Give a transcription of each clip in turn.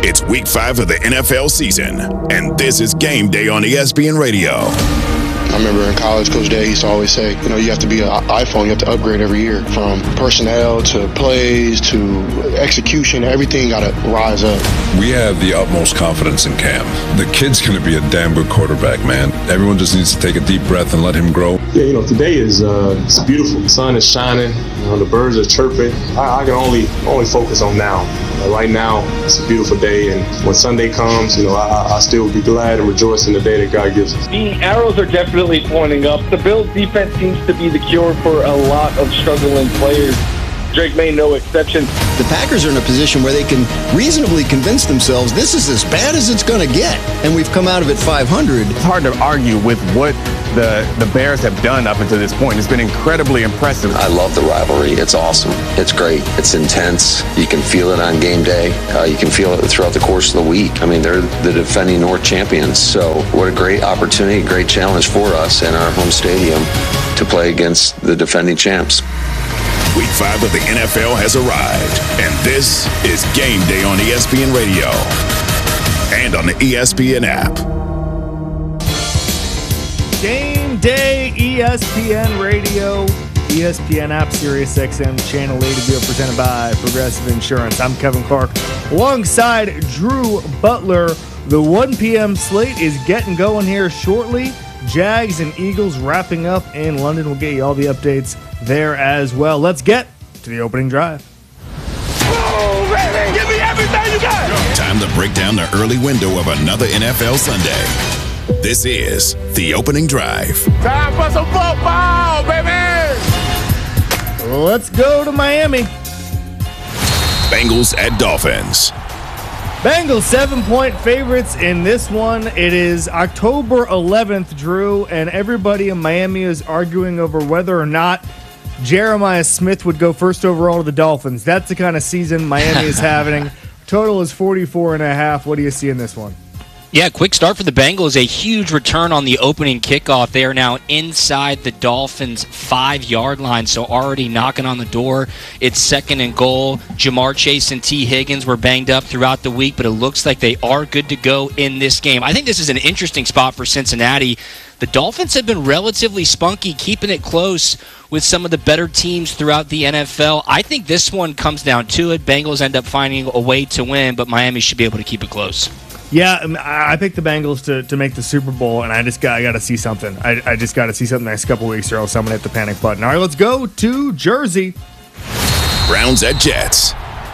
It's week 5 of the NFL season, and this is Game Day on ESPN Radio. I remember in college, Coach Day used to always say, you have to be an iPhone. You have to upgrade every year, from personnel to plays to execution. Everything got to rise up. We have the utmost confidence in Cam. The kid's going to be a damn good quarterback, man. Everyone just needs to take a deep breath and let him grow. Yeah, today is it's beautiful. The sun is shining. The birds are chirping. I can only focus on now. Right now, it's a beautiful day, and when Sunday comes, I still be glad and rejoice in the day that God gives us. The arrows are definitely pointing up. The Bills' defense seems to be the cure for a lot of struggling players. Drake May, no exception. The Packers are in a position where they can reasonably convince themselves this is as bad as it's going to get, and we've come out of it 500. It's hard to argue with what the Bears have done up until this point. It's been incredibly impressive. I love the rivalry. It's awesome. It's great. It's intense. You can feel it on game day. You can feel it throughout the course of the week. They're the defending North champions. So what a great opportunity, great challenge for us in our home stadium to play against the defending champs. Week 5 of the NFL has arrived, and this is Game Day on ESPN Radio and on the ESPN app. Game Day, ESPN Radio, ESPN app, Sirius XM, Channel 80, presented by Progressive Insurance. I'm Kevin Clark, alongside Drew Butler. The 1 p.m. slate is getting going here shortly. Jags and Eagles wrapping up in London. We'll get you all the updates there as well. Let's get to the opening drive. Oh, baby, give me everything you got. Time to break down the early window of another NFL Sunday. This is the opening drive. Time for some football, baby. Let's go to Miami. Bengals at Dolphins. Bengals 7-point favorites in this one. It is October 11th, Drew, and everybody in Miami is arguing over whether or not Jeremiah Smith would go first overall to the Dolphins. That's the kind of season Miami is having. Total is 44.5. What do you see in this one? Yeah, quick start for the Bengals. A huge return on the opening kickoff. They are now inside the Dolphins' 5-yard line, so already knocking on the door. It's 2nd and goal. Jamar Chase and T. Higgins were banged up throughout the week, but it looks like they are good to go in this game. I think this is an interesting spot for Cincinnati. The Dolphins have been relatively spunky, keeping it close with some of the better teams throughout the NFL. I think this one comes down to it. Bengals end up finding a way to win, but Miami should be able to keep it close. Yeah, I picked the Bengals to make the Super Bowl, and I got to see something. I just got to see something the next couple weeks, or else I'm going to hit the panic button. All right, let's go to Jersey. Browns at Jets.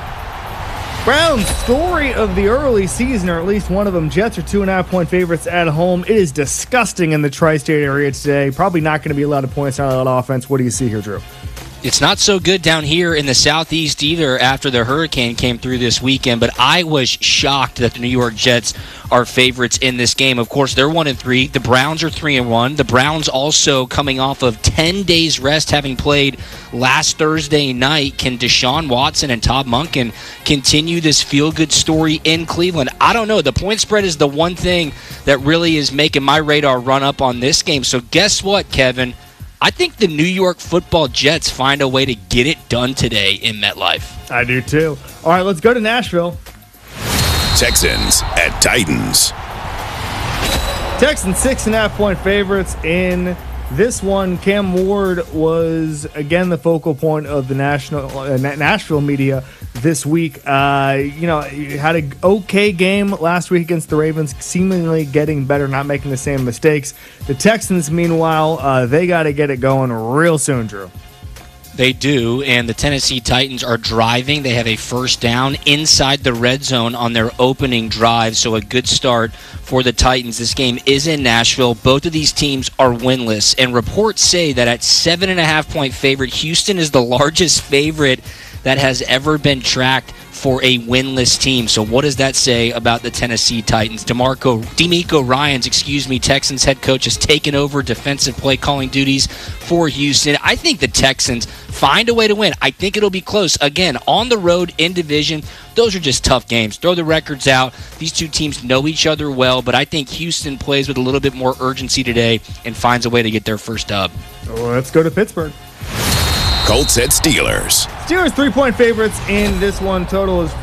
Browns, story of the early season, or at least one of them. Jets are 2.5-point favorites at home. It is disgusting in the tri-state area today. Probably not going to be a lot of points out of that offense. What do you see here, Drew? It's not so good down here in the southeast either after the hurricane came through this weekend, but I was shocked that the New York Jets are favorites in this game. Of course, they're 1-3. The Browns are 3-1. The Browns also coming off of 10 days rest, having played last Thursday night. Can Deshaun Watson and Todd Monken continue this feel-good story in Cleveland? I don't know. The point spread is the one thing that really is making my radar run up on this game. So guess what, Kevin? I think the New York Football Jets find a way to get it done today in MetLife. I do too. All right, let's go to Nashville. Texans at Titans. Texans 6.5-point favorites in this one. Cam Ward was again the focal point of the Nashville media this week. He had an okay game last week against the Ravens, seemingly getting better, not making the same mistakes. The Texans, meanwhile, they got to get it going real soon, Drew. They do, and the Tennessee Titans are driving. They have a first down inside the red zone on their opening drive, so a good start for the Titans. This game is in Nashville. Both of these teams are winless, and reports say that at 7.5-point favorite, Houston is the largest favorite that has ever been tracked for a winless team. So what does that say about the Tennessee Titans? DeMeco Ryans, Texans head coach, has taken over defensive play calling duties for Houston. I think the Texans find a way to win. I think it'll be close. Again, on the road in division, those are just tough games. Throw the records out. These two teams know each other well, but I think Houston plays with a little bit more urgency today and finds a way to get their first dub. Let's go to Pittsburgh. Colts at Steelers. Steelers 3-point favorites in this one. Total is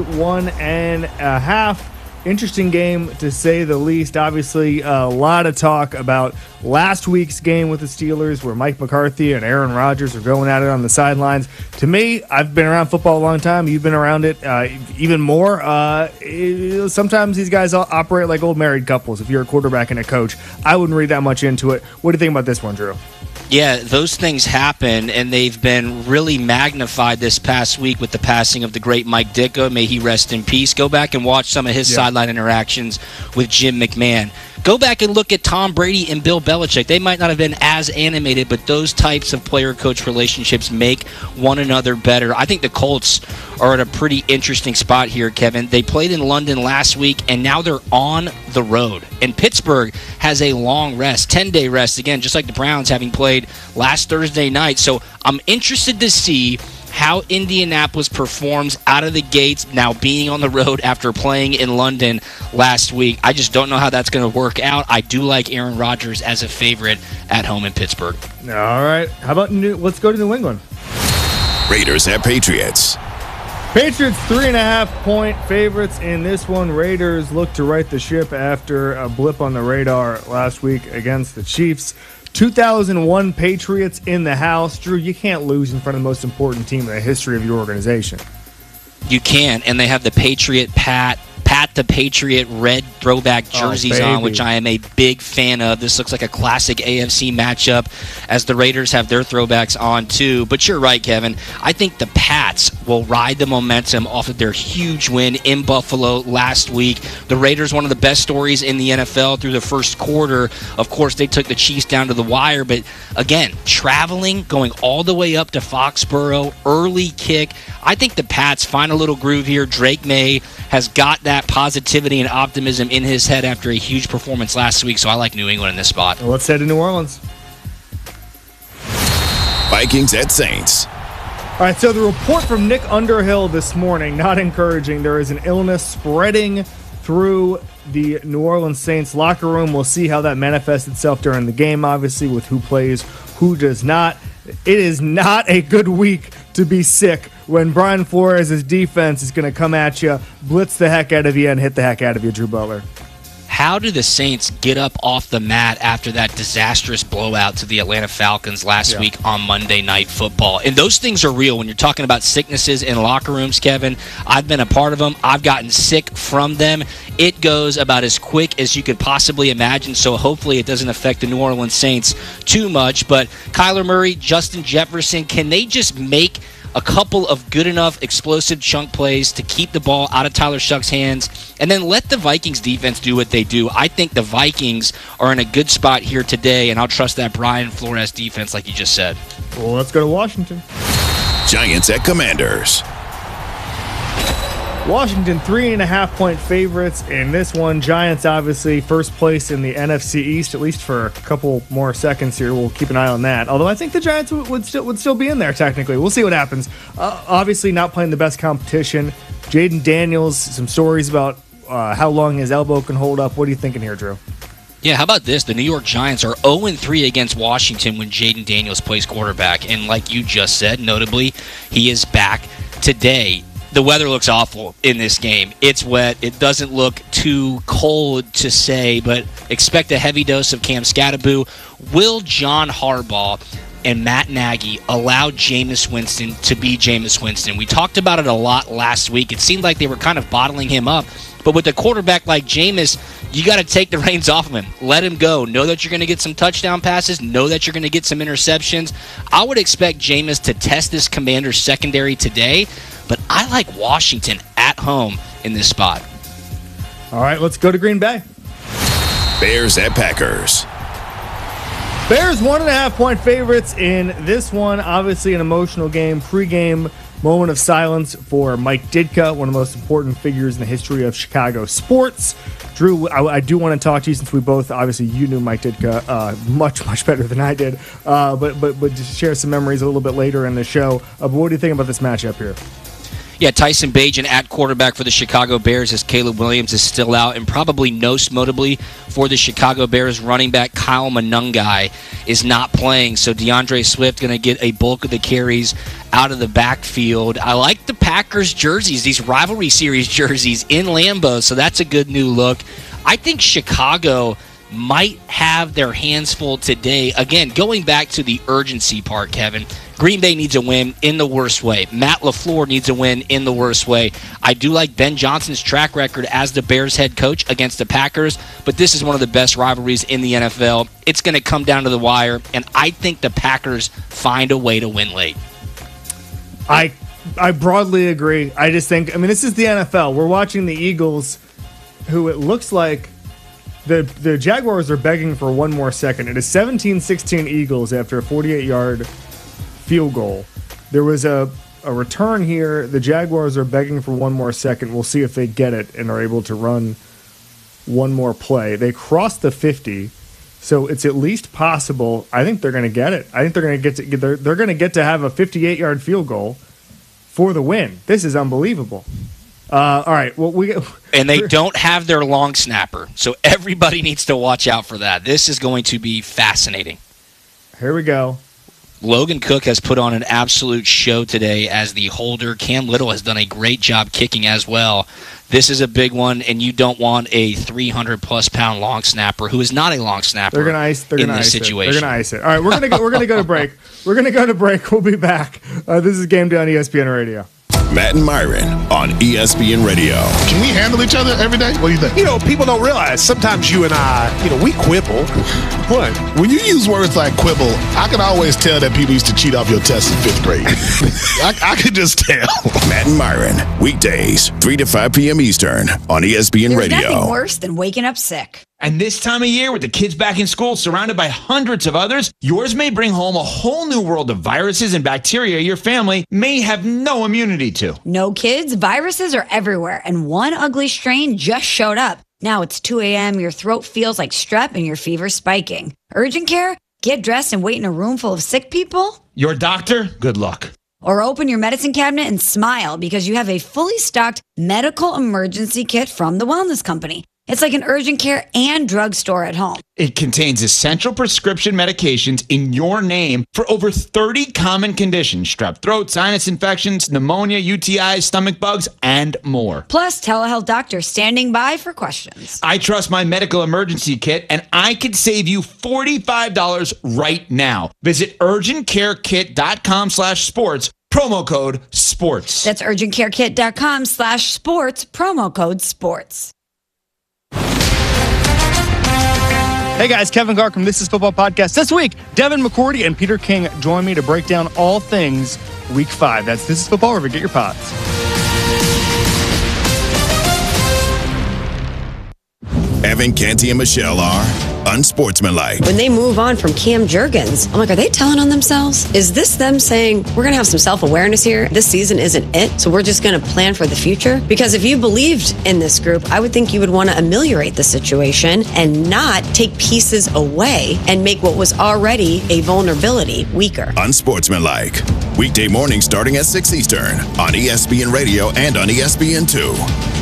41.5. Interesting game, to say the least. Obviously, a lot of talk about last week's game with the Steelers where Mike McCarthy and Aaron Rodgers are going at it on the sidelines. To me, I've been around football a long time. You've been around it even more. Sometimes these guys operate like old married couples. If you're a quarterback and a coach, I wouldn't read that much into it. What do you think about this one, Drew? Yeah, those things happen, and they've been really magnified this past week with the passing of the great Mike Ditka. May he rest in peace. Go back and watch some of his sideline interactions with Jim McMahon. Go back and look at Tom Brady and Bill Belichick. They might not have been as animated, but those types of player-coach relationships make one another better. I think the Colts are at a pretty interesting spot here, Kevin. They played in London last week, and now they're on the road. And Pittsburgh has a long rest, 10-day rest, again, just like the Browns having played last Thursday night. So I'm interested to see how Indianapolis performs out of the gates now being on the road after playing in London last week. I just don't know how that's going to work out. I do like Aaron Rodgers as a favorite at home in Pittsburgh. All right. How about let's go to New England. Raiders at Patriots. Patriots 3.5-point favorites in this one. Raiders look to right the ship after a blip on the radar last week against the Chiefs. 2001 Patriots in the house. Drew, you can't lose in front of the most important team in the history of your organization. You can, and they have the Patriot Pat the Patriot red throwback jerseys on, which I am a big fan of. This looks like a classic AFC matchup as the Raiders have their throwbacks on too. But you're right, Kevin. I think the Pats will ride the momentum off of their huge win in Buffalo last week. The Raiders, one of the best stories in the NFL through the first quarter. Of course, they took the Chiefs down to the wire, but again, traveling, going all the way up to Foxborough, early kick. I think the Pats find a little groove here. Drake May has got that positivity and optimism in his head after a huge performance last week, so I like New England in this spot. Well, let's head to New Orleans. Vikings at Saints. All right, so the report from Nick Underhill this morning, not encouraging. There is an illness spreading through the New Orleans Saints locker room. We'll see how that manifests itself during the game, obviously, with who plays, who does not. It is not a good week to be sick when Brian Flores' defense is going to come at you, blitz the heck out of you, and hit the heck out of you, Drew Butler. How do the Saints get up off the mat after that disastrous blowout to the Atlanta Falcons last week on Monday Night Football? And those things are real when you're talking about sicknesses in locker rooms, Kevin. I've been a part of them. I've gotten sick from them. It goes about as quick as you could possibly imagine, so hopefully it doesn't affect the New Orleans Saints too much. But Kyler Murray, Justin Jefferson, can they just make a couple of good enough explosive chunk plays to keep the ball out of Tyler Shuck's hands, and then let the Vikings defense do what they do? I think the Vikings are in a good spot here today, and I'll trust that Brian Flores defense like you just said. Well, let's go to Washington. Giants at Commanders. Washington 3.5-point favorites in this one. Giants obviously first place in the NFC East, at least for a couple more seconds here. We'll keep an eye on that. Although I think the Giants would still be in there technically. We'll see what happens. Obviously not playing the best competition. Jaden Daniels, some stories about how long his elbow can hold up. What are you thinking here, Drew? Yeah, how about this? The New York Giants are 0-3 against Washington when Jaden Daniels plays quarterback. And like you just said, notably, he is back today. The weather looks awful in this game. It's wet. It doesn't look too cold to say, but expect a heavy dose of Cam Scatterboo. Will John Harbaugh and Matt Nagy allow Jameis Winston to be Jameis Winston? We talked about it a lot last week. It seemed like they were kind of bottling him up. But with a quarterback like Jameis, you got to take the reins off of him. Let him go. Know that you're going to get some touchdown passes. Know that you're going to get some interceptions. I would expect Jameis to test this Commanders secondary today, but I like Washington at home in this spot. All right, let's go to Green Bay. Bears at Packers. Bears 1.5-point favorites in this one. Obviously an emotional game. Pre-game moment of silence for Mike Ditka, one of the most important figures in the history of Chicago sports. Drew, I do want to talk to you since we both, obviously you knew Mike Ditka much better than I did, but just share some memories a little bit later in the show. But what do you think about this matchup here? Yeah, Tyson Bagent at quarterback for the Chicago Bears as Caleb Williams is still out, and probably most notably for the Chicago Bears, running back Kyle Monangai is not playing, so DeAndre Swift going to get a bulk of the carries out of the backfield. I like the Packers jerseys, these rivalry series jerseys in Lambeau, so that's a good new look. I think Chicago might have their hands full today. Again, going back to the urgency part, Kevin, Green Bay needs a win in the worst way. Matt LaFleur needs a win in the worst way. I do like Ben Johnson's track record as the Bears head coach against the Packers, but this is one of the best rivalries in the NFL. It's going to come down to the wire, and I think the Packers find a way to win late. I broadly agree. I just think, this is the NFL. We're watching the Eagles, who it looks like the Jaguars are begging for one more second. It is 17-16 Eagles after a 48-yard field goal. There was a return here. The Jaguars are begging for one more second. We'll see if they get it and are able to run one more play. They crossed the 50, so it's at least possible. I think they're going to get it. I think they're going to get to have a 58-yard field goal for the win. This is unbelievable. All right. Well, and they don't have their long snapper, so everybody needs to watch out for that. This is going to be fascinating. Here we go. Logan Cook has put on an absolute show today as the holder. Cam Little has done a great job kicking as well. This is a big one, and you don't want a 300-plus pound long snapper who is not a long snapper. They're going to ice situation. They're going to ice it. All right, we're going to go to break. We're going to go to break. We'll be back. This is Game Day on ESPN Radio. Matt and Myron on ESPN Radio. Can we handle each other every day? What do you think? People don't realize sometimes you and I, we quibble. What? When you use words like quibble, I can always tell that people used to cheat off your tests in 5th grade. I could just tell. Matt and Myron, weekdays, 3 to 5 p.m. Eastern on ESPN Radio. There's nothing worse than waking up sick. And this time of year, with the kids back in school, surrounded by hundreds of others, yours may bring home a whole new world of viruses and bacteria your family may have no immunity to. No, kids, viruses are everywhere, and one ugly strain just showed up. Now it's 2 a.m., your throat feels like strep, and your fever's spiking. Urgent care? Get dressed and wait in a room full of sick people? Your doctor? Good luck. Or open your medicine cabinet and smile because you have a fully stocked medical emergency kit from the Wellness Company. It's like an urgent care and drugstore at home. It contains essential prescription medications in your name for over 30 common conditions: strep throat, sinus infections, pneumonia, UTIs, stomach bugs, and more. Plus, telehealth doctors standing by for questions. I trust my medical emergency kit, and I could save you $45 right now. Visit urgentcarekit.com/sports, promo code SPORTS. That's urgentcarekit.com/sports, promo code SPORTS. Hey guys, Kevin Clark from This Is Football Podcast. This week, Devin McCourty and Peter King join me to break down all things Week 5. That's This Is Football, wherever you get your pods. Evan, Canty, and Michelle are unsportsmanlike. When they move on from Cam Jurgens, I'm like, are they telling on themselves? Is this them saying, we're going to have some self-awareness here? This season isn't it, so we're just going to plan for the future? Because if you believed in this group, I would think you would want to ameliorate the situation and not take pieces away and make what was already a vulnerability weaker. Unsportsmanlike. Weekday morning starting at 6 Eastern on ESPN Radio and on ESPN2.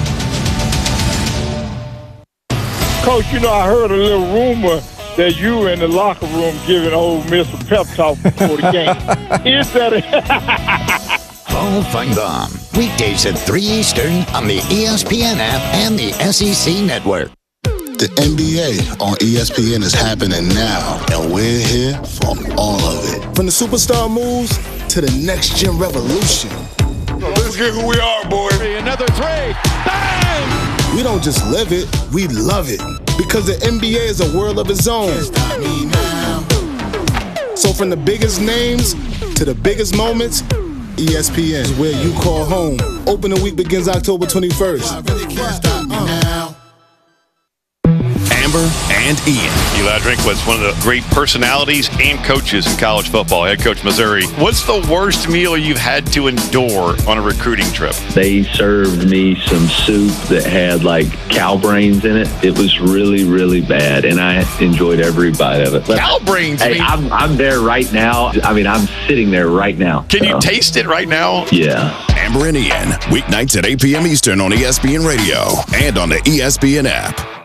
Coach, I heard a little rumor that you were in the locker room giving Ole Miss a pep talk before the game. Is that it? Paul Feinbaum, weekdays at 3 Eastern on the ESPN app and the SEC Network. The NBA on ESPN is happening now, and we're here for all of it. From the superstar moves to the next-gen revolution. Let's get who we are, boy. Another three. Bang! We don't just live it, we love it. Because the NBA is a world of its own. So from the biggest names to the biggest moments, ESPN is where you call home. Opening week begins October 21st. Amber and Ian. Eli Drinkwitz, one of the great personalities and coaches in college football, head coach Missouri. What's the worst meal you've had to endure on a recruiting trip? They served me some soup that had like cow brains in it. It was really, really bad, and I enjoyed every bite of it. Cow brains? Hey, I'm there right now. I'm sitting there right now. Can you taste it right now? Yeah. Amber and Ian, weeknights at 8 p.m. Eastern on ESPN Radio and on the ESPN app.